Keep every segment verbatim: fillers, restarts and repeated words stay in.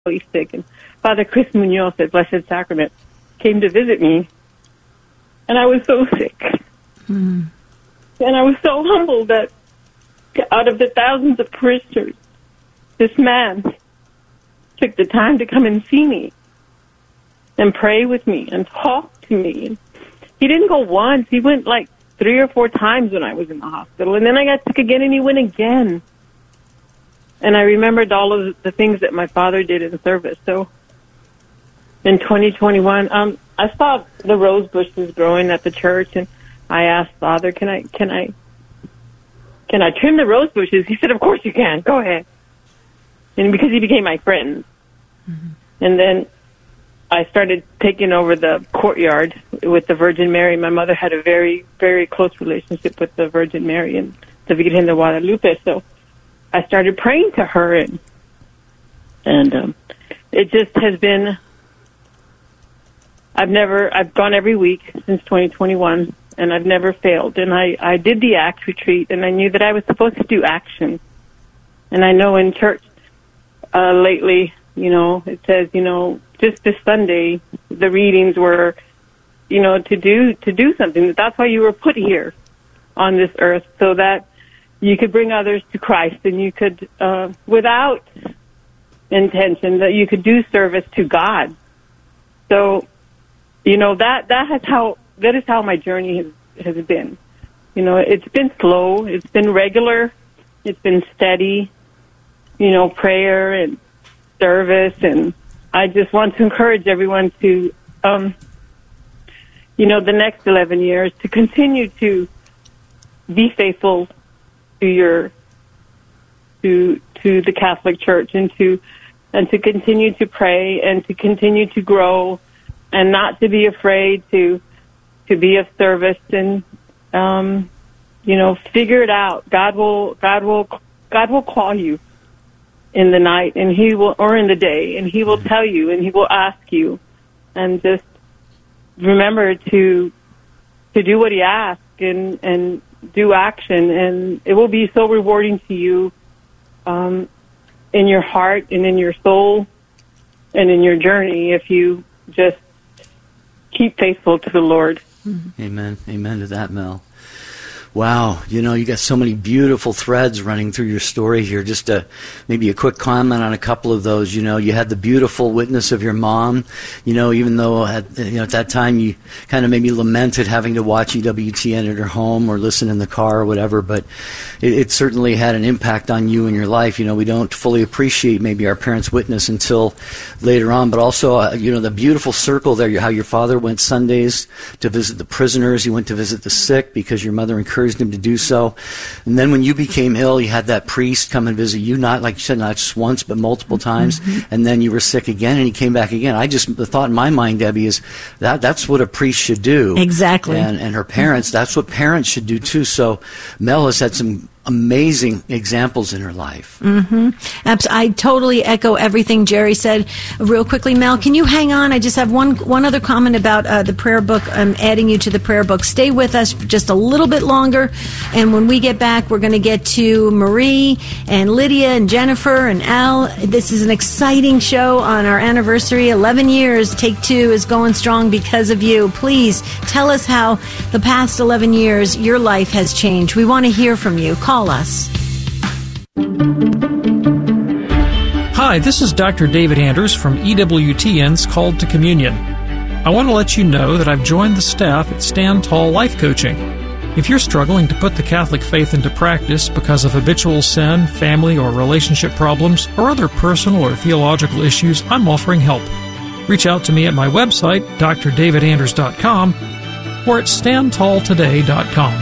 really sick. And Father Chris Munoz at Blessed Sacrament came to visit me, and I was so sick. Mm. And I was so humbled that out of the thousands of parishioners, this man took the time to come and see me and pray with me and talk to me. He didn't go once. He went like three or four times when I was in the hospital. And then I got sick again, and he went again. And I remembered all of the things that my father did in service. So in twenty twenty-one, um, I saw the rose bushes growing at the church, and I asked Father, can I, can I, can I trim the rose bushes? He said, of course you can. Go ahead. And because he became my friend. Mm-hmm. And then I started taking over the courtyard with the Virgin Mary. My mother had a very, very close relationship with the Virgin Mary and the Virgen de Guadalupe. So I started praying to her, and and um, it just has been, I've never, I've gone every week since twenty twenty-one, and I've never failed. And I, I did the ACTS retreat, and I knew that I was supposed to do action. And I know in church uh, lately, you know, it says, you know, just this Sunday, the readings were, you know, to do to do something. That's why you were put here on this earth, so that you could bring others to Christ, and you could, uh, without intention, that you could do service to God. So, you know, that that has how that is how my journey has has been. You know, it's been slow, it's been regular, it's been steady. You know, prayer and service, and I just want to encourage everyone to, um, you know, the next eleven years to continue to be faithful to your to to the Catholic Church, and to and to continue to pray and to continue to grow, and not to be afraid to to be of service, and um, you know, figure it out. God will God will God will call you in the night, and he will, or in the day, and he will mm-hmm. tell you, and he will ask you, and just remember to to do what he asks, and and do action, and it will be so rewarding to you, um, in your heart and in your soul and in your journey, if you just keep faithful to the Lord. Mm-hmm. Amen. Amen to that, Mel. Wow, you know, you got so many beautiful threads running through your story here. Just a, maybe a quick comment on a couple of those. You know, you had the beautiful witness of your mom. You know, even though at, you know, at that time you kind of maybe lamented having to watch E W T N at her home or listen in the car or whatever, but it, it certainly had an impact on you and your life. You know, we don't fully appreciate maybe our parents' witness until later on, but also, uh, you know, the beautiful circle there, how your father went Sundays to visit the prisoners. He went to visit the sick because your mother encouraged him to do so. And then when you became ill, you had that priest come and visit you, not like you said, not just once, but multiple times. Mm-hmm. And then you were sick again, and he came back again. I just, the thought in my mind, Debbie, is that that's what a priest should do. Exactly. And, and her parents, mm-hmm. that's what parents should do too. So Mel has had some amazing examples in her life. Mm-hmm. I totally echo everything Jerry said. Real quickly, Mel, can you hang on? I just have one one other comment about uh, the prayer book. I'm adding you to the prayer book. Stay with us just a little bit longer, and when we get back, we're going to get to Marie and Lydia and Jennifer and Al. This is an exciting show on our anniversary. eleven years, Take Two is going strong because of you. Please tell us how the past eleven years your life has changed. We want to hear from you. Call us. Hi, this is Doctor David Anders from E W T N's Called to Communion. I want to let you know that I've joined the staff at Stand Tall Life Coaching. If you're struggling to put the Catholic faith into practice because of habitual sin, family or relationship problems, or other personal or theological issues, I'm offering help. Reach out to me at my website, d r david anders dot com, or at stand tall today dot com.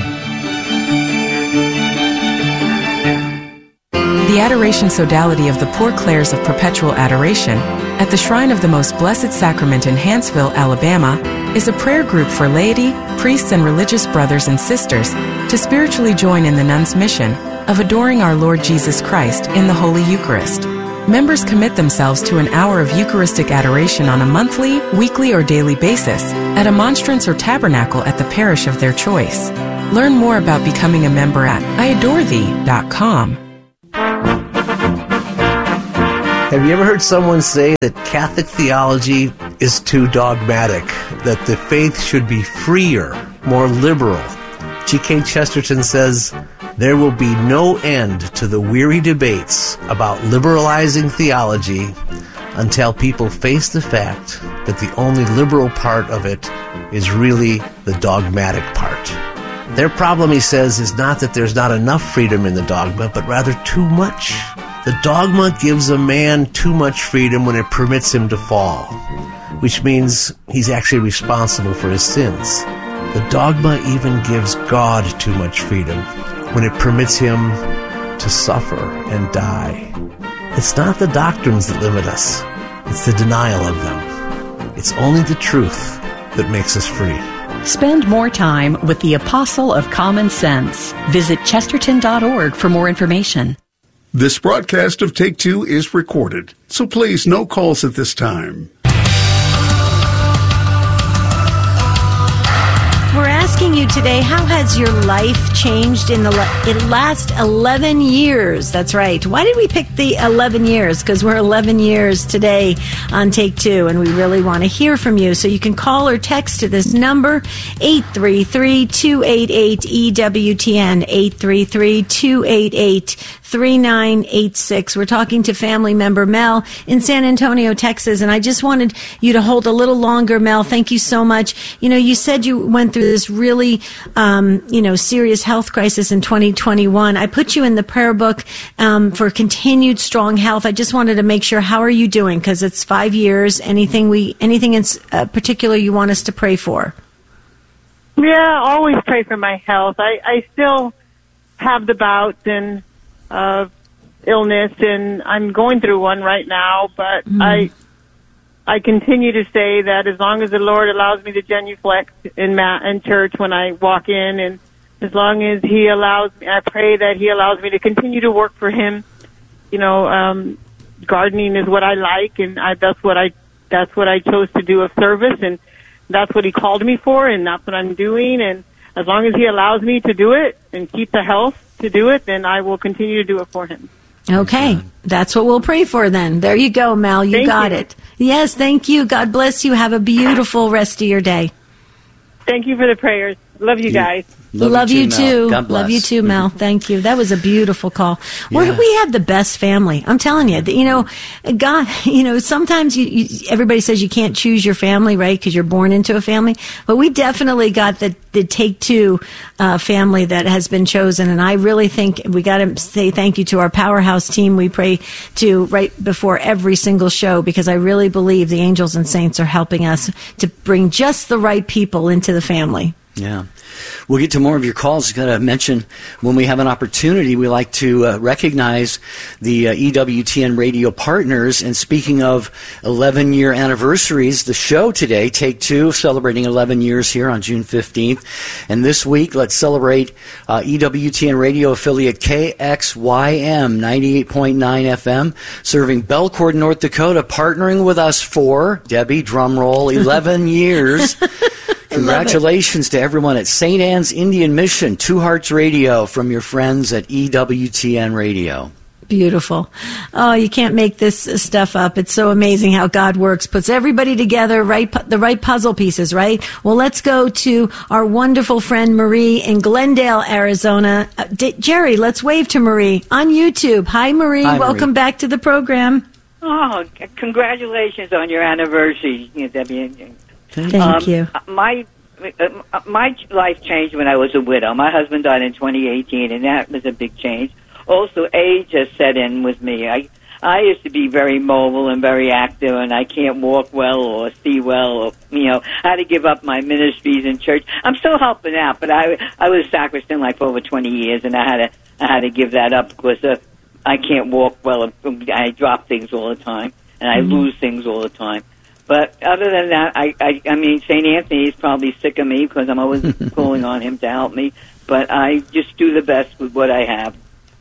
The Adoration Sodality of the Poor Clares of Perpetual Adoration at the Shrine of the Most Blessed Sacrament in Hanceville, Alabama, is a prayer group for laity, priests, and religious brothers and sisters to spiritually join in the nuns' mission of adoring our Lord Jesus Christ in the Holy Eucharist. Members commit themselves to an hour of Eucharistic adoration on a monthly, weekly, or daily basis at a monstrance or tabernacle at the parish of their choice. Learn more about becoming a member at I adore thee dot com. Have you ever heard someone say that Catholic theology is too dogmatic, that the faith should be freer, more liberal? G K Chesterton says, there will be no end to the weary debates about liberalizing theology until people face the fact that the only liberal part of it is really the dogmatic part. Their problem, he says, is not that there's not enough freedom in the dogma, but rather too much. The dogma gives a man too much freedom when it permits him to fall, which means he's actually responsible for his sins. The dogma even gives God too much freedom when it permits him to suffer and die. It's not the doctrines that limit us, it's the denial of them. It's only the truth that makes us free. Spend more time with the Apostle of Common Sense. Visit Chesterton dot org for more information. This broadcast of Take Two is recorded, so please no calls at this time. We're asking you today, how has your life changed in the le- in last eleven years? That's right. Why did we pick the eleven years? Because we're eleven years today on Take Two, and we really want to hear from you. So you can call or text to this number, eight three three, two eight eight, E W T N, eight three three, two eight eight, three nine eight six. We're talking to family member Mel in San Antonio, Texas, and I just wanted you to hold a little longer, Mel. Thank you so much. You know, you said you went through this really, um, you know, serious health crisis in twenty twenty-one. I put you in the prayer book um, for continued strong health. I just wanted to make sure, how are you doing? Because it's five years. Anything we, anything in uh, particular you want us to pray for? Yeah, always pray for my health. I, I still have the bouts and uh, illness, and I'm going through one right now, but mm. I I continue to say that as long as the Lord allows me to genuflect in, ma- in church when I walk in, and as long as He allows me, I pray that He allows me to continue to work for Him. You know, um, gardening is what I like, and I, that's what I that's what I chose to do of service, and that's what He called me for, and that's what I'm doing. And as long as He allows me to do it and keep the health to do it, then I will continue to do it for Him. Okay, that's what we'll pray for then. There you go, Mel. You thank got you. it. Yes, thank you. God bless you. Have a beautiful rest of your day. Thank you for the prayers. Love you guys. Love, Love you, you too. too. God bless. Love you too, Mel. Thank you. That was a beautiful call. Yeah. We're, we have the best family. I'm telling you. You know, God. You know, sometimes you, you, everybody says you can't choose your family, right? Because you're born into a family. But we definitely got the the Take Two uh, family that has been chosen, and I really think we got to say thank you to our powerhouse team. We pray to right before every single show, because I really believe the angels and saints are helping us to bring just the right people into the family. Yeah. We'll get to more of your calls. Got to mention, when we have an opportunity, we like to uh, recognize the uh, E W T N radio partners. And speaking of eleven-year anniversaries, the show today, Take Two, celebrating eleven years here on June fifteenth. And this week, let's celebrate uh, E W T N radio affiliate K X Y M ninety-eight point nine F M, serving Belcourt, North Dakota, partnering with us for, Debbie, drum roll, eleven years. Congratulations to everyone at Saint Anne's Indian Mission, Two Hearts Radio, from your friends at E W T N Radio. Beautiful. Oh, you can't make this stuff up. It's so amazing how God works, puts everybody together, right, the right puzzle pieces, right? Well, let's go to our wonderful friend Marie in Glendale, Arizona. Uh, D- Jerry, let's wave to Marie on YouTube. Hi, Marie. Hi, Welcome Marie. back to the program. Oh, c- congratulations on your anniversary, Debbie. Thank um, you. My uh, my life changed when I was a widow. My husband died in twenty eighteen, and that was a big change. Also, age has set in with me. I I used to be very mobile and very active, and I can't walk well or see well, or you know, I had to give up my ministries in church. I'm still helping out, but I I was sacristan like for over twenty years, and I had to I had to give that up because uh, I can't walk well. I drop things all the time, and I mm-hmm. lose things all the time. But other than that, I, I, I mean, Saint Anthony is probably sick of me because I'm always calling on him to help me. But I just do the best with what I have.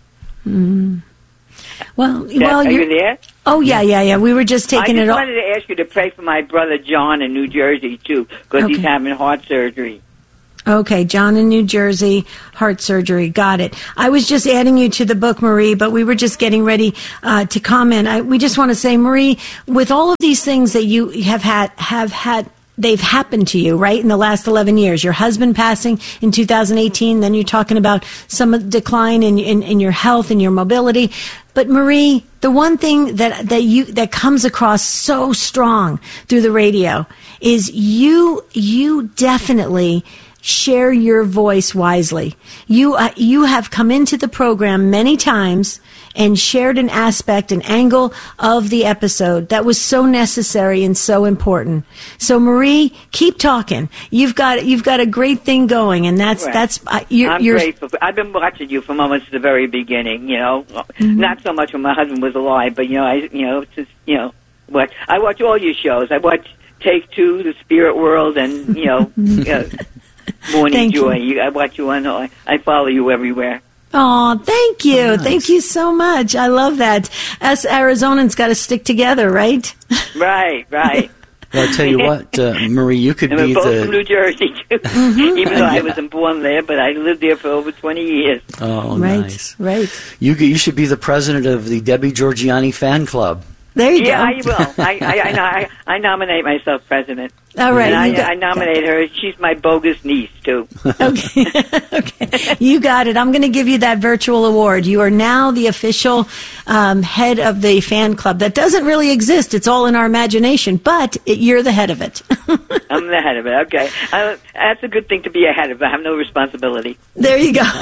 Mm. Well, That, well, are you're, you there? Oh yeah, yeah, yeah. We were just taking I just it off. wanted to ask you to pray for my brother John in New Jersey too, because Okay. he's having heart surgery. Okay, John in New Jersey, heart surgery. Got it. I was just adding you to the book, Marie, but we were just getting ready uh, to comment. I, we just want to say, Marie, with all of these things that you have had, have had, they've happened to you, right, in the last eleven years. Your husband passing in two thousand eighteen, then you're talking about some decline in, in, in your health and your mobility. But Marie, the one thing that, that you, that comes across so strong through the radio is you, you definitely share your voice wisely. You uh, you have come into the program many times and shared an aspect, an angle of the episode that was so necessary and so important. So, Marie, keep talking. You've got you've got a great thing going, and that's right. that's. Uh, you're, I'm you're, grateful. I've been watching you from almost the very beginning. You know, mm-hmm. not so much when my husband was alive, but you know, I you know, just you know, what I watch all your shows. I watch Take Two, The Spirit World, and you know. uh, Morning Thank Joy. you. You, I watch you on. I follow you everywhere. Oh, thank you. Oh, nice. Thank you so much. I love that. Us Arizonans got to stick together, right? Right, right. Well, I'll tell you what, uh, Marie, you could and be we're both the... from New Jersey, too. Mm-hmm. Even though I wasn't born there, but I lived there for over twenty years. Oh, right, nice. right. You, you should be the president of the Debbie Georgianni fan club. There you yeah, go. I will. I, I, I, I, I nominate myself president. All right. And I, you got- I nominate her. She's my bogus niece, too. Okay. Okay. You got it. I'm going to give you that virtual award. You are now the official um, head of the fan club. That doesn't really exist. It's all in our imagination, but it, you're the head of it. I'm the head of it. Okay. Uh, that's a good thing to be a head of. I have no responsibility. There you go.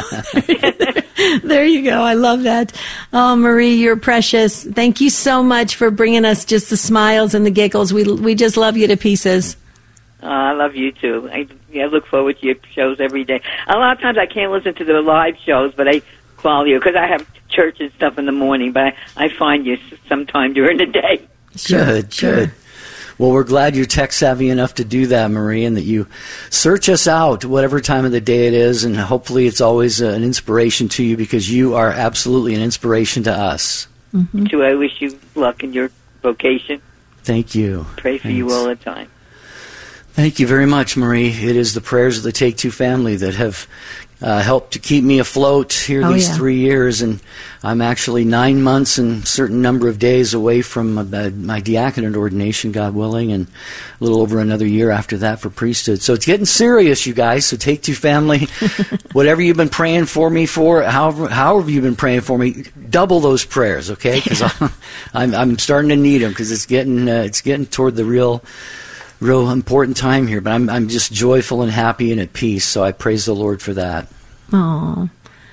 There you go. I love that. Oh, Marie, you're precious. Thank you so much for bringing us just the smiles and the giggles. We we just love you to pieces. Uh, I love you, too. I, I look forward to your shows every day. A lot of times I can't listen to the live shows, but I follow you because I have church and stuff in the morning, but I, I find you sometime during the day. Sure, Good, sure. good. Well, we're glad you're tech savvy enough to do that, Marie, and that you search us out whatever time of the day it is, and hopefully it's always an inspiration to you because you are absolutely an inspiration to us. Mm-hmm. Too, I wish you luck in your vocation. Thank you. Pray for Thanks. you all the time. Thank you very much, Marie. It is the prayers of the Take Two family that have uh, helped to keep me afloat here Oh, these yeah. three years, and I'm actually nine months and a certain number of days away from uh, my diaconate ordination, God willing, and a little over another year after that for priesthood. So it's getting serious, you guys. So Take Two family, whatever you've been praying for me for, however, however you've been praying for me, double those prayers, okay? Because I'm, I'm starting to need them because it's getting uh, it's getting toward the real. Real important time here, but I'm I'm just joyful and happy and at peace. So I praise the Lord for that. Oh.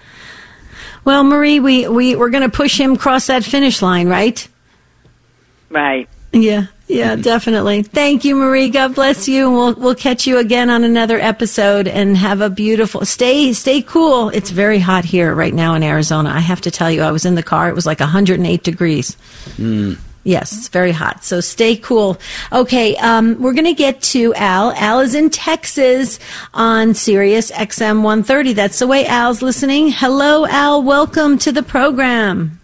Well, Marie, we we we're going to push him across that finish line, right? Right. Yeah, yeah, definitely. Thank you, Marie. God bless you. And we'll we'll catch you again on another episode. And have a beautiful stay stay cool. It's very hot here right now in Arizona. I have to tell you, I was in the car. It was like one hundred eight degrees. Mm. Yes, it's very hot. So stay cool. Okay, um, we're going to get to Al. Al is in Texas on Sirius X M one thirty. That's the way Al's listening. Hello, Al. Welcome to the program.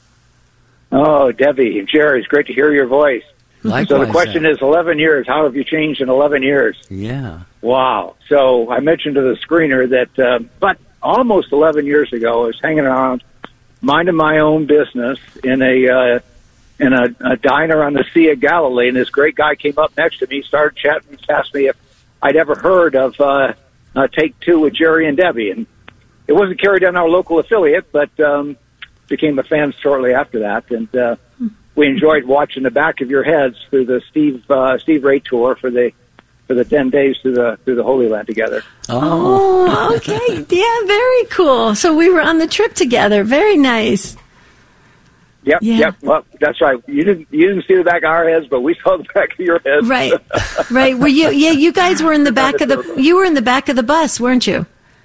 Oh, Debbie and Jerry, it's great to hear your voice. Likewise, so the question Al. is, eleven years, how have you changed in eleven years? Yeah. Wow. So I mentioned to the screener that, uh, but almost eleven years ago, I was hanging around, minding my own business in a uh, in a, a diner on the Sea of Galilee, and this great guy came up next to me, started chatting, and asked me if I'd ever heard of uh, uh, Take Two with Jerry and Debbie. And it wasn't carried on our local affiliate, but um, became a fan shortly after that. And uh, we enjoyed watching the back of your heads through the Steve uh, Steve Ray tour for the for the ten days through the through the Holy Land together. Oh, Oh, okay. Yeah, very cool. So we were on the trip together. Very nice. Yep, Yeah. yep. Well, that's right. You didn't you didn't see the back of our heads, but we saw the back of your heads. Right. Right. Were you yeah, you guys were in the back of the you were in the back of the bus, weren't you?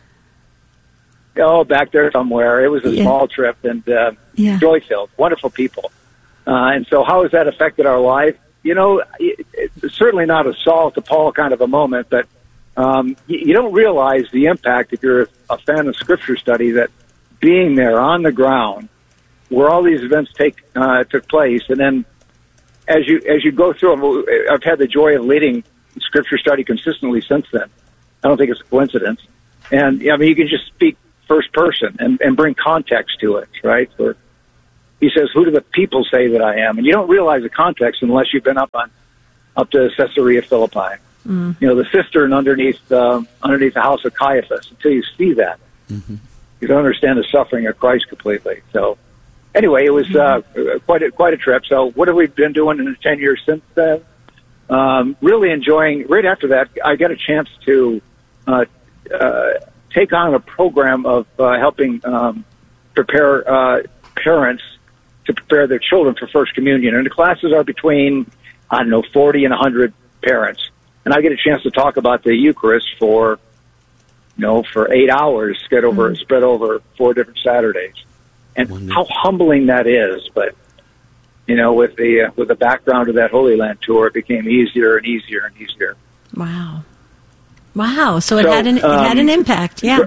Oh, back there somewhere. It was a Yeah. small trip and uh, Yeah. joy-filled, wonderful people. Uh, and so how has that affected our life? You know, it, it's certainly not a Saul to Paul kind of a moment, but um, you, you don't realize the impact if you're a fan of Scripture study that being there on the ground where all these events take uh, took place, and then as you as you go through them, I've had the joy of leading Scripture study consistently since then. I don't think it's a coincidence. And I mean, you can just speak first person and, and bring context to it, right? Or he says, "Who do the people say that I am?" And you don't realize the context unless you've been up on up to Caesarea Philippi. Mm. You know, the cistern underneath um, underneath the house of Caiaphas. Until you see that, mm-hmm. you don't understand the suffering of Christ completely. So, anyway, it was mm-hmm. uh, quite a, quite a trip. So, what have we been doing in the ten years since then? Um, really enjoying. Right after that, I got a chance to uh, uh, take on a program of uh, helping um, prepare uh, parents to prepare their children for First Communion. And the classes are between, I don't know, forty and one hundred parents. And I get a chance to talk about the Eucharist for, you know, for eight hours, spread over, mm-hmm. spread over four different Saturdays. And Wonderful. How humbling that is. But, you know, with the uh, with the background of that Holy Land tour, it became easier and easier and easier. Wow. Wow. So it, so, had, an, it um, had an impact, yeah.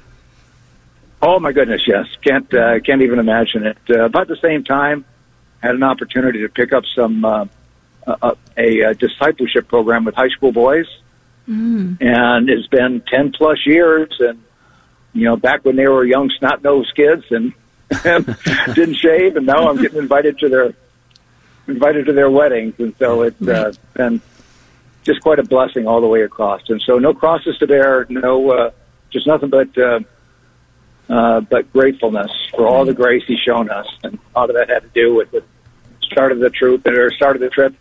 Oh, my goodness, yes. Can't uh, can't even imagine it. Uh, about the same time, had an opportunity to pick up some uh, a, a, a discipleship program with high school boys. Mm. And it's been ten plus years. And, you know, back when they were young, snot-nosed kids and, and didn't shave. And now I'm getting invited to their invited to their weddings. And so it's right. uh, been just quite a blessing all the way across. And so no crosses to bear, no, uh, just nothing but... Uh, Uh, but gratefulness for all the grace He's shown us, and a lot of that had to do with the start of the trip or start of the trip.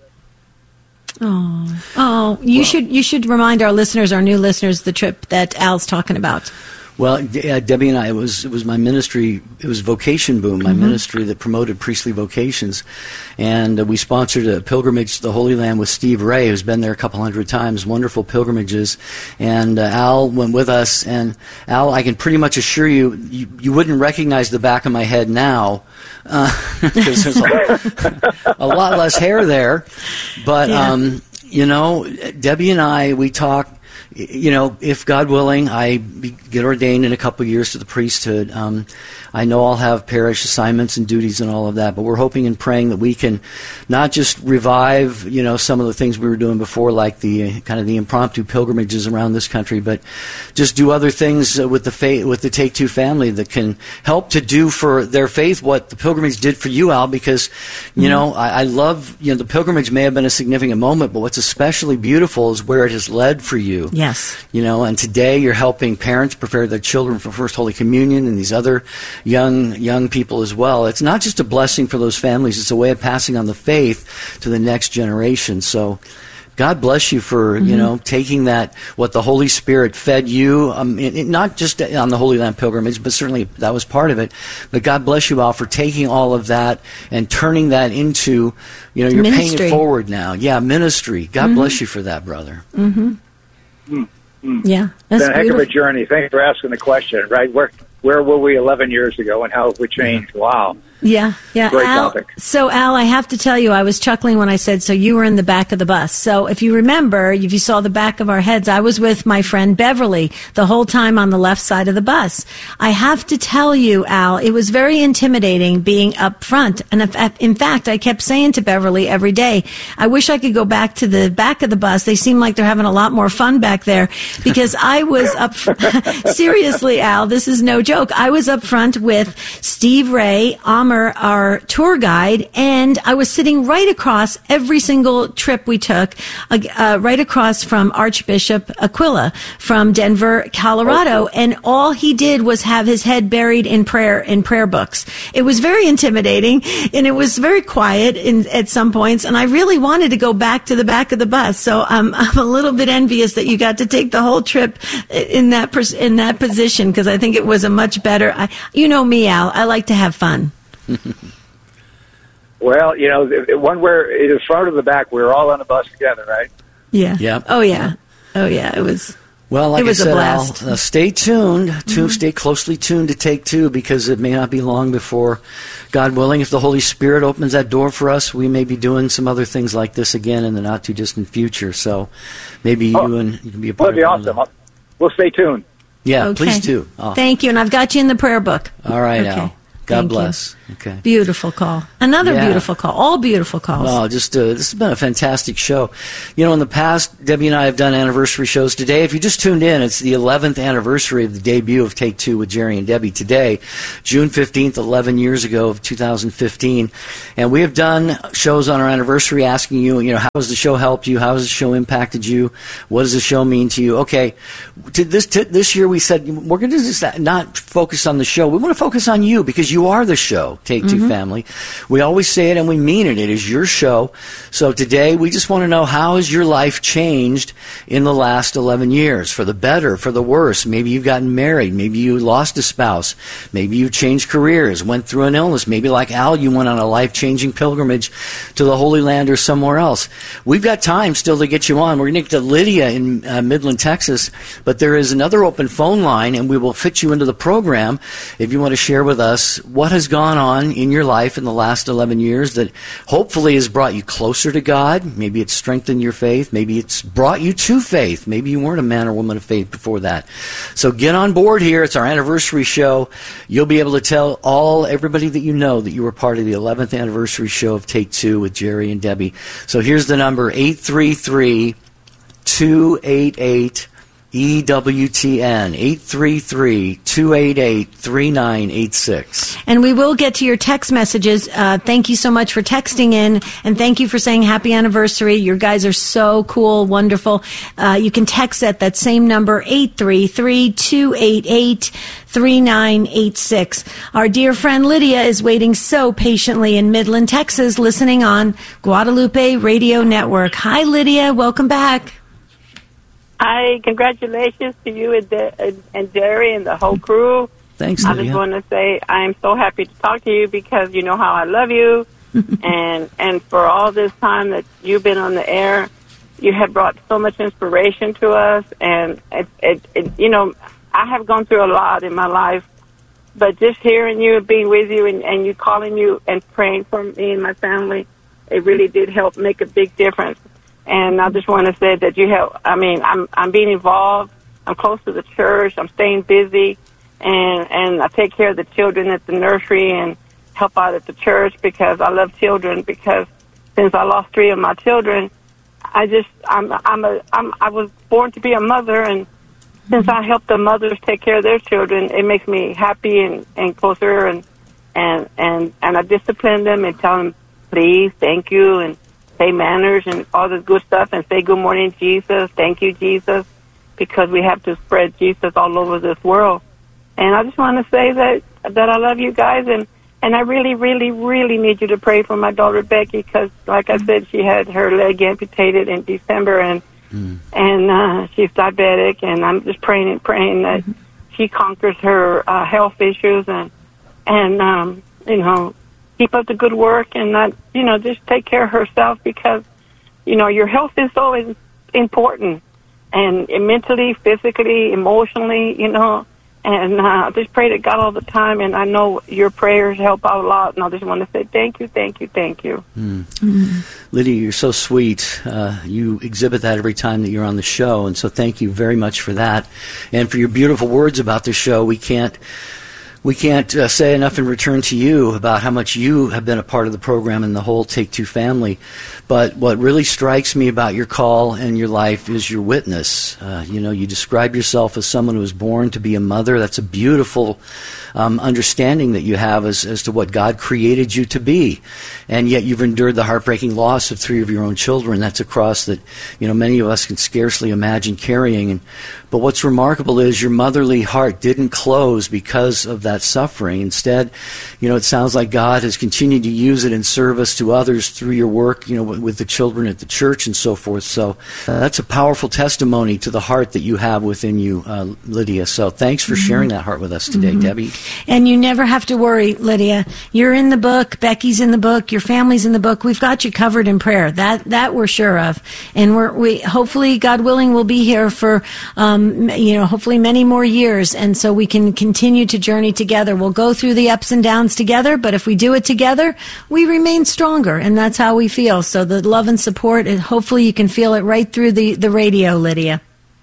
Oh, oh! You well, should you should remind our listeners, our new listeners, the trip that Al's talking about. Well, yeah, Debbie and I, it was it was my ministry, it was Vocation Boom, my mm-hmm. ministry that promoted priestly vocations. And uh, we sponsored a pilgrimage to the Holy Land with Steve Ray, who's been there a couple hundred times, wonderful pilgrimages. And uh, Al went with us. And Al, I can pretty much assure you, you, you wouldn't recognize the back of my head now, because uh, there's a, a lot less hair there. But, yeah. um, you know, Debbie and I, we talk. You know, if God willing, I be, get ordained in a couple of years to the priesthood. Um, I know I'll have parish assignments and duties and all of that, but we're hoping and praying that we can not just revive, you know, some of the things we were doing before, like the uh, kind of the impromptu pilgrimages around this country, but just do other things uh, with the faith, with the Take Two family that can help to do for their faith what the pilgrimage did for you, Al. Because, you mm-hmm. know, I, I love, you know, the pilgrimage may have been a significant moment, but what's especially beautiful is where it has led for you. Yes. You know, and today you're helping parents prepare their children for First Holy Communion and these other young young people as well. It's not just a blessing for those families, it's a way of passing on the faith to the next generation. So God bless you for, mm-hmm. you know, taking that, what the Holy Spirit fed you, um, it, it, not just on the Holy Land pilgrimage, but certainly that was part of it. But God bless you all for taking all of that and turning that into, you know, you're ministry. paying it forward now. Yeah, ministry. God mm-hmm. bless you for that, brother. Mm-hmm. Mm, mm. Yeah, that's it's been a heck of a journey. Thanks for asking the question. Right, where where were we eleven years ago, and how have we changed? Wow. Yeah, yeah. Great Al, topic. So, Al, I have to tell you, I was chuckling when I said, so you were in the back of the bus. So, if you remember, if you saw the back of our heads, I was with my friend Beverly the whole time on the left side of the bus. I have to tell you, Al, it was very intimidating being up front. And if, in fact, I kept saying to Beverly every day, I wish I could go back to the back of the bus. They seem like they're having a lot more fun back there, because I was up, seriously, Al, this is no joke. I was up front with Steve Ray, Amr, our tour guide, and I was sitting right across every single trip we took, uh, uh, right across from Archbishop Aquila from Denver, Colorado, and all he did was have his head buried in prayer in prayer books. It was very intimidating, and it was very quiet in, at some points, and I really wanted to go back to the back of the bus. So um, I'm a little bit envious that you got to take the whole trip in that pers- in that position, because I think it was a much better. I, you know me, Al. I like to have fun. Well, you know, one where it is front or the back, we were all on the bus together, right? Yeah. Yeah. Oh yeah. Oh yeah. It was. Well, like it was I said, a blast. Al, uh, stay tuned. To mm-hmm. stay closely tuned to Take Two, because it may not be long before, God willing, if the Holy Spirit opens that door for us, we may be doing some other things like this again in the not too distant future. So maybe oh, you and you can be a part that'd be of it. awesome. We'll stay tuned. Yeah, okay. please do. Oh. Thank you, and I've got you in the prayer book. All right, okay. Al. God Thank bless. You. Okay. Beautiful call. Another Yeah. beautiful call. All beautiful calls. Well, just uh, this has been a fantastic show. You know, in the past, Debbie and I have done anniversary shows. Today, if you just tuned in, it's the eleventh anniversary of the debut of Take Two with Jerry and Debbie. Today, June fifteenth, eleven years ago of two thousand fifteen, and we have done shows on our anniversary asking you, you know, how has the show helped you? How has the show impacted you? What does the show mean to you? Okay, to this to this year we said we're going to just not focus on the show. We want to focus on you because you are the show. Take Two mm-hmm. family. We always say it and we mean it. It is your show. So today we just want to know, how has your life changed in the last eleven years? For the better, for the worse? Maybe you've gotten married. Maybe you lost a spouse. Maybe you changed careers, went through an illness. Maybe like Al, you went on a life-changing pilgrimage to the Holy Land or somewhere else. We've got time still to get you on. We're going to get to Lydia in uh, Midland, Texas, but there is another open phone line and we will fit you into the program if you want to share with us what has gone on in your life in the last eleven years that hopefully has brought you closer to God. Maybe it's strengthened your faith. Maybe it's brought you to faith. Maybe you weren't a man or woman of faith before that. So get on board here. It's our anniversary show. You'll be able to tell all, everybody that you know that you were part of the eleventh anniversary show of Take Two with Jerry and Debbie. So here's the number, eight three three, two eight eight, E W T N, eight three three, two eight eight, three nine eight six. And we will get to your text messages. Uh, thank you so much for texting in, and thank you for saying happy anniversary. You guys are so cool, wonderful. Uh, you can text at that same number, eight three three, two eight eight, three nine eight six. Our dear friend Lydia is waiting so patiently in Midland, Texas, listening on Guadalupe Radio Network. Hi, Lydia. Welcome back. Hi, congratulations to you and, De- and Jerry and the whole crew. Thanks, I Lydia. just want to say I'm so happy to talk to you because you know how I love you. and and for all this time that you've been on the air, you have brought so much inspiration to us. And, it, it, it, you know, I have gone through a lot in my life, but just hearing you, being with you, and, and you calling you and praying for me and my family, it really did help make a big difference. And I just want to say that you have, I mean, I'm I'm being involved. I'm close to the church. I'm staying busy. And, and I take care of the children at the nursery and help out at the church because I love children. Because since I lost three of my children, I just, I'm, I'm a, I'm, I was born to be a mother. And since I help the mothers take care of their children, it makes me happy and, and closer. And, and, and, and I discipline them and tell them, please, thank you, and say manners and all this good stuff, and say good morning, Jesus, thank you, Jesus, because we have to spread Jesus all over this world. And I just want to say that that I love you guys, and, and I really, really, really need you to pray for my daughter, Becky, because, like I said, she had her leg amputated in December, and mm. and uh, she's diabetic, and I'm just praying and praying that mm-hmm. she conquers her uh, health issues, and, and um, you know, keep up the good work and not, you know, just take care of herself because, you know, your health is always important, and, and mentally, physically, emotionally, you know, and uh, just pray to God all the time, and I know your prayers help out a lot, and I just want to say thank you, thank you, thank you. Mm. Mm. Lydia, you're so sweet. Uh, you exhibit that every time that you're on the show, and so thank you very much for that, and for your beautiful words about the show. We can't We can't uh, say enough in return to you about how much you have been a part of the program and the whole Take Two family. But what really strikes me about your call and your life is your witness. Uh, you know, you describe yourself as someone who was born to be a mother. That's a beautiful um, understanding that you have as, as to what God created you to be. And yet you've endured the heartbreaking loss of three of your own children. That's a cross that, you know, many of us can scarcely imagine carrying. And, but what's remarkable is your motherly heart didn't close because of that suffering. Instead, you know, it sounds like God has continued to use it in service to others through your work, you know, with the children at the church and so forth. So uh, that's a powerful testimony to the heart that you have within you, uh, Lydia. So thanks for mm-hmm. sharing that heart with us today, mm-hmm. Debbie. And you never have to worry, Lydia. You're in the book. Becky's in the book. Your family's in the book. We've got you covered in prayer. That that we're sure of. And we're we hopefully, God willing, we'll be here for um, you know hopefully many more years, and so we can continue to journey together. We'll go through the ups and downs together, but if we do it together, we remain stronger, and that's how we feel. So the love and support, and hopefully you can feel it right through the, the radio, Lydia.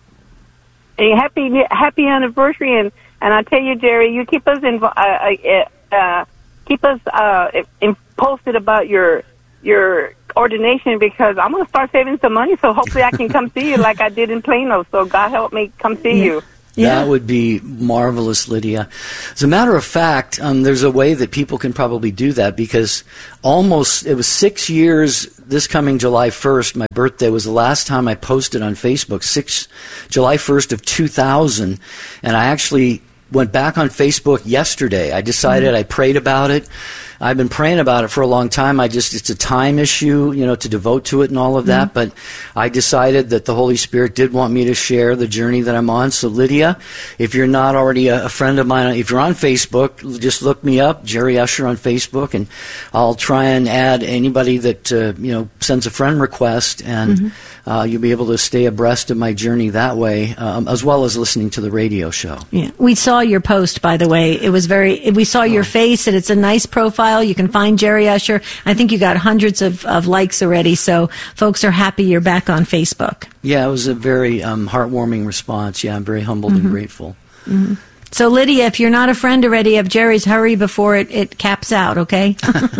Hey, happy happy anniversary, and, and I tell you, Jerry, you keep us in, uh, uh, uh, keep us uh, in, posted about your your ordination, because I'm going to start saving some money, so hopefully I can come see you like I did in Plano. So God help me come see yeah. you. Yeah. That would be marvelous, Lydia. As a matter of fact, um, there's a way that people can probably do that, because almost, it was six years this coming July first, my birthday was the last time I posted on Facebook, six, July first of two thousand, and I actually went back on Facebook yesterday. I decided, mm-hmm. I prayed about it. I've been praying about it for a long time. I just, it's a time issue, you know, to devote to it and all of that. Mm-hmm. But I decided that the Holy Spirit did want me to share the journey that I'm on. So Lydia, if you're not already a, a friend of mine, if you're on Facebook, just look me up, Jerry Usher on Facebook, and I'll try and add anybody that, uh, you know, sends a friend request, and mm-hmm. uh, you'll be able to stay abreast of my journey that way, um, as well as listening to the radio show. Yeah, we saw your post, by the way. It was very, we saw your face, and it's a nice profile. You can find Jerry Usher. I think you got hundreds of, of likes already, so folks are happy you're back on Facebook. Yeah, it was a very um, heartwarming response. Yeah, I'm very humbled mm-hmm. and grateful. Mm-hmm. So, Lydia, if you're not a friend already of Jerry's, hurry before it, it caps out, okay?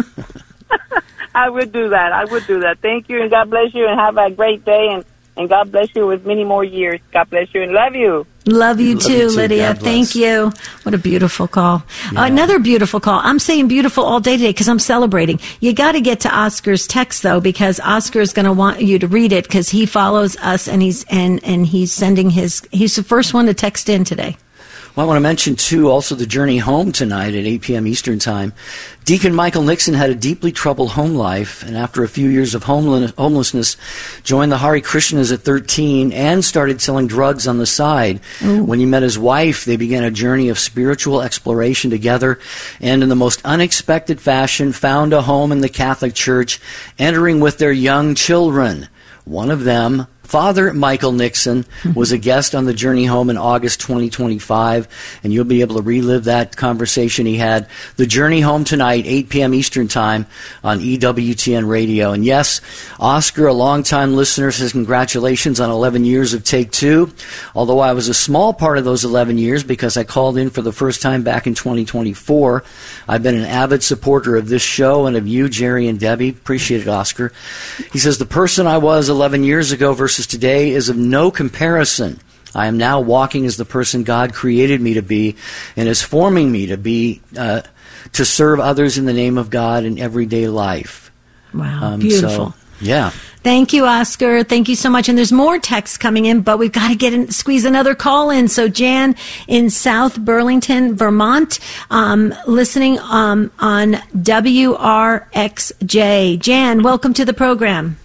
I would do that. I would do that. Thank you, and God bless you, and have a great day, and, and God bless you with many more years. God bless you, and love you. Love you, Love too, you too, Lydia. Thank you. What a beautiful call. Yeah. Uh, another beautiful call. I'm saying beautiful all day today because I'm celebrating. You got to get to Oscar's text, though, because Oscar is going to want you to read it, because he follows us, and he's and, and he's sending his, he's the first one to text in today. Well, I want to mention, too, also the journey home tonight at eight p.m. Eastern Time. Deacon Michael Nixon had a deeply troubled home life, and after a few years of homelessness, joined the Hare Krishnas at thirteen and started selling drugs on the side. Ooh. When he met his wife, they began a journey of spiritual exploration together, and in the most unexpected fashion, found a home in the Catholic Church, entering with their young children. One of them, Father Michael Nixon, was a guest on the journey home in August twenty twenty-five, and you'll be able to relive that conversation he had. The journey home tonight, eight p.m. Eastern Time on E W T N Radio. And yes, Oscar, a longtime listener, says congratulations on eleven years of Take Two. Although I was a small part of those eleven years because I called in for the first time back in twenty twenty-four, I've been an avid supporter of this show and of you, Jerry and Debbie. Appreciate it, Oscar. He says, the person I was eleven years ago versus today is of no comparison. I am now walking as the person God created me to be, and is forming me to be, uh, to serve others in the name of God in everyday life. Wow, um, beautiful. So, yeah. Thank you, Oscar. Thank you so much. And there's more texts coming in, but we've got to get in, squeeze another call in. So Jan in South Burlington, Vermont, um, listening um, on W R X J. Jan, welcome to the program.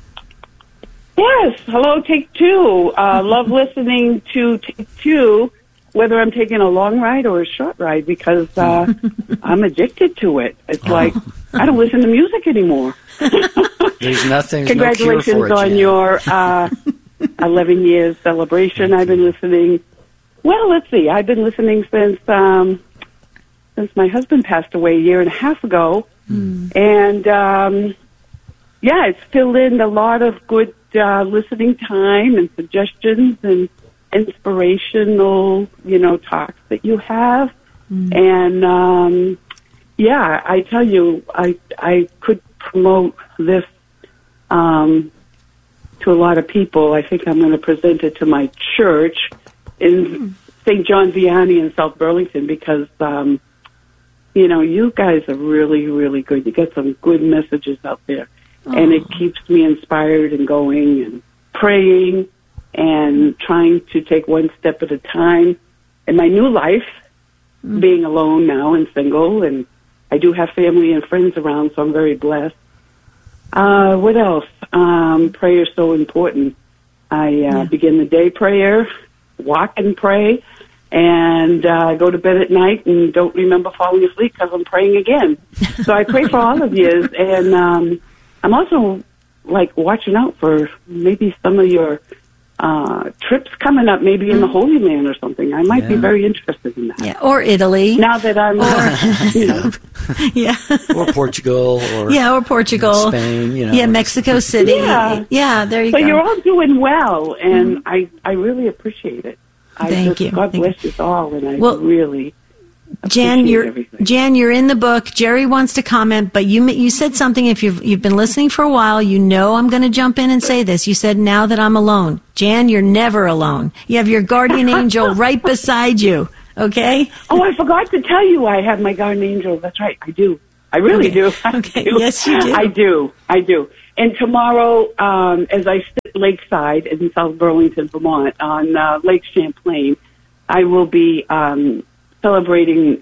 Yes. Hello, Take Two. Uh, love listening to Take Two, whether I'm taking a long ride or a short ride, because uh, I'm addicted to it. It's oh. like I don't listen to music anymore. There's nothing. There's Congratulations no cure for it, on Jan. your uh, eleven years celebration. I've been listening. Well, let's see. I've been listening since um, since my husband passed away a year and a half ago, mm. and um, yeah, it's filled in a lot of good uh, listening time and suggestions and inspirational, you know, talks that you have, mm. and um, yeah, I tell you, I I could promote this um, to a lot of people. I think I'm going to present it to my church in Saint John Vianney in South Burlington, because um, you know, you guys are really, really good. You get some good messages out there. And it keeps me inspired and going and praying and trying to take one step at a time. In my new life, mm-hmm. being alone now and single, and I do have family and friends around, so I'm very blessed. Uh, what else? Um, prayer is so important. I uh, yeah. begin the day prayer, walk and pray, and uh, go to bed at night and don't remember falling asleep because I'm praying again. So I pray for all of you, and um, I'm also, like, watching out for maybe some of your uh, trips coming up, maybe in the Holy Land or something. I might yeah. be very interested in that. Yeah, or Italy. Now that I'm, or, you know. yeah. Or Portugal. Or yeah, or Portugal. Spain, you know. Yeah, Mexico City. Yeah. yeah, there you but go. But you're all doing well, and mm-hmm. I, I really appreciate it. I Thank just, you. God Thank bless you us all, and I well, really... Jan, Appreciate you're everything. Jan, you're in the book. Jerry wants to comment, but you you said something. If you've you've been listening for a while, you know I'm going to jump in and say this. You said, "Now that I'm alone." Jan, you're never alone. You have your guardian angel right beside you. Okay. Oh, I forgot to tell you I have my guardian angel. That's right. I do. I really Okay. do. I Okay. do. Yes, you do. I do. I do. And tomorrow, um, as I sit lakeside in South Burlington, Vermont, on uh, Lake Champlain, I will be um, celebrating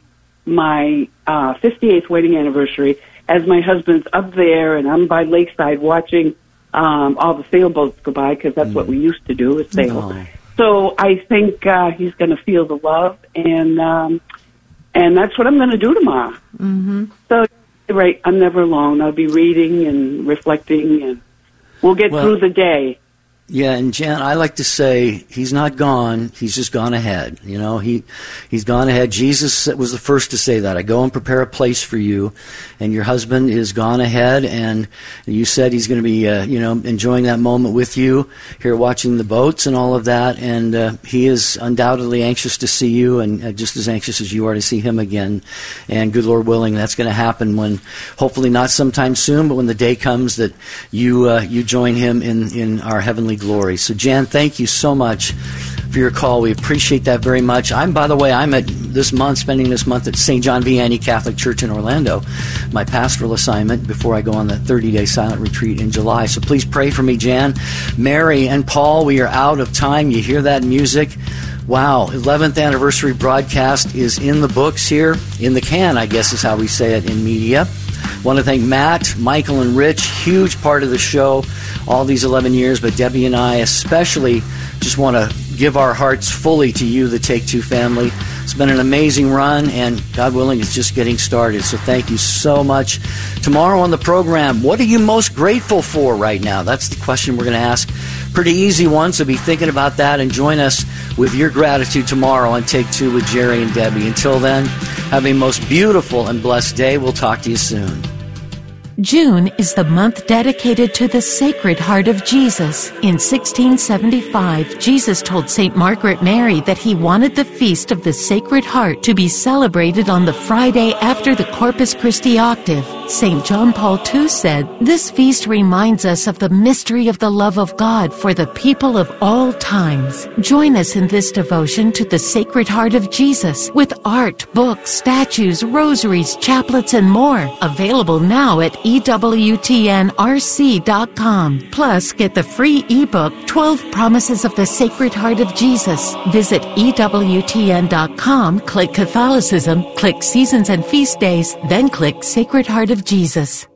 my uh, fifty-eighth wedding anniversary as my husband's up there and I'm by lakeside watching um, all the sailboats go by, because that's mm. what we used to do, is sail. Oh. So I think uh, he's going to feel the love, and um, and that's what I'm going to do tomorrow. Mm-hmm. So, right, I'm never alone. I'll be reading and reflecting, and we'll get Well, through the day. Yeah, and Jan, I like to say he's not gone. He's just gone ahead. You know, he he's gone ahead. Jesus was the first to say that. I go and prepare a place for you, and your husband is gone ahead. And you said he's going to be, uh, you know, enjoying that moment with you here, watching the boats and all of that. And uh, he is undoubtedly anxious to see you, and uh, just as anxious as you are to see him again. And good Lord willing, that's going to happen when, hopefully not sometime soon, but when the day comes that you uh, you join him in in our heavenly glory. So Jan, thank you so much for your call. We appreciate that very much. I'm, by the way, I'm at this month, spending this month at Saint John Vianney Catholic Church in Orlando, my pastoral assignment before I go on the thirty-day silent retreat in July. So please pray for me, Jan. Mary and Paul, we are out of time. You hear that music? Wow, eleventh anniversary broadcast is in the books here, in the can, I guess is how we say it in media. Want to thank Matt, Michael, and Rich, huge part of the show all these eleven years, but Debbie and I especially just want to give our hearts fully to you, the Take Two family. It's been an amazing run, and God willing, it's just getting started. So thank you so much. Tomorrow on the program, what are you most grateful for right now? That's the question we're going to ask. Pretty easy one, so be thinking about that, and join us with your gratitude tomorrow on Take Two with Jerry and Debbie. Until then, have a most beautiful and blessed day. We'll talk to you soon. June is the month dedicated to the Sacred Heart of Jesus. In sixteen seventy-five, Jesus told Saint Margaret Mary that he wanted the Feast of the Sacred Heart to be celebrated on the Friday after the Corpus Christi octave. Saint John Paul the Second said, "This feast reminds us of the mystery of the love of God for the people of all times." Join us in this devotion to the Sacred Heart of Jesus with art, books, statues, rosaries, chaplets, and more. Available now at E W T N R C dot com. Plus, get the free ebook, twelve Promises of the Sacred Heart of Jesus. Visit E W T N dot com, click Catholicism, click Seasons and Feast Days, then click Sacred Heart of Jesus.